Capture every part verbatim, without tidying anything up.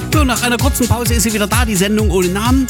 So, nach einer kurzen Pause ist sie wieder da, die Sendung ohne Namen.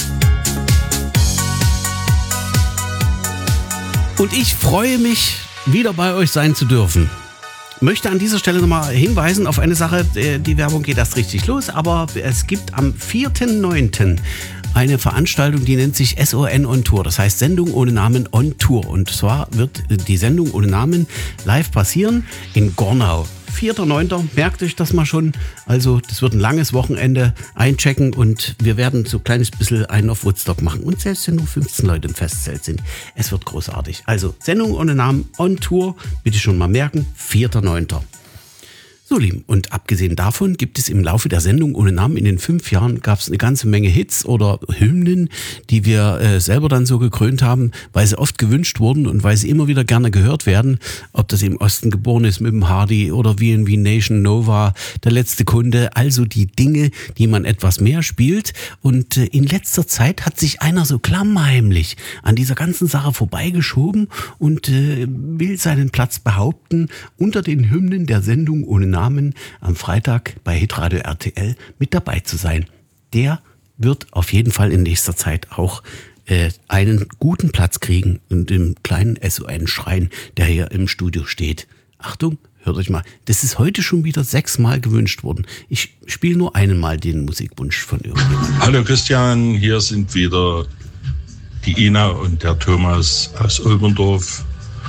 Und ich freue mich, wieder bei euch sein zu dürfen. Möchte an dieser Stelle nochmal hinweisen auf eine Sache, die Werbung geht erst richtig los, aber es gibt am vierten neunten eine Veranstaltung, die nennt sich S O N on Tour, das heißt Sendung ohne Namen on Tour. Und zwar wird die Sendung ohne Namen live passieren in Gornau. vierter neunter merkt euch das mal schon, also das wird ein langes Wochenende, einchecken und wir werden so ein kleines bisschen einen auf Woodstock machen. Und selbst wenn nur fünfzehn Leute im Festzelt sind, es wird großartig. Also Sendung ohne Namen on Tour, bitte schon mal merken, vierter neunter So, Lieben, und abgesehen davon gibt es im Laufe der Sendung ohne Namen in den fünf Jahren gab es eine ganze Menge Hits oder Hymnen, die wir äh, selber dann so gekrönt haben, weil sie oft gewünscht wurden und weil sie immer wieder gerne gehört werden. Ob das im Osten geboren ist mit dem Hardy oder V and V Nation, Nova, Der letzte Kunde, also die Dinge, die man etwas mehr spielt. Und äh, in letzter Zeit hat sich einer so klammheimlich an dieser ganzen Sache vorbeigeschoben und äh, will seinen Platz behaupten unter den Hymnen der Sendung ohne Namen. Namen am Freitag bei Hitradio R T L mit dabei zu sein. Der wird auf jeden Fall in nächster Zeit auch äh, einen guten Platz kriegen in dem kleinen S O N-Schrein, der hier im Studio steht. Achtung, hört euch mal, das ist heute schon wieder sechsmal gewünscht worden. Ich spiele nur einmal den Musikwunsch von irgendjemandem. Hallo Christian, hier sind wieder die Ina und der Thomas aus Olberndorf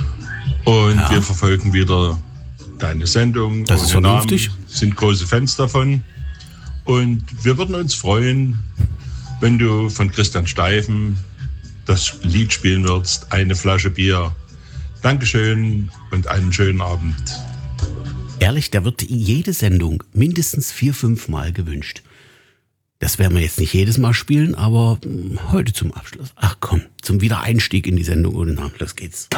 und ja. Wir verfolgen wieder deine Sendung. Das ist vernünftig. Namen, sind große Fans davon. Und wir würden uns freuen, wenn du von Christian Steifen das Lied spielen würdest, Eine Flasche Bier. Dankeschön und einen schönen Abend. Ehrlich, da wird jede Sendung mindestens vier, fünf Mal gewünscht. Das werden wir jetzt nicht jedes Mal spielen, aber heute zum Abschluss. Ach komm, zum Wiedereinstieg in die Sendung ohne Namen. Los geht's.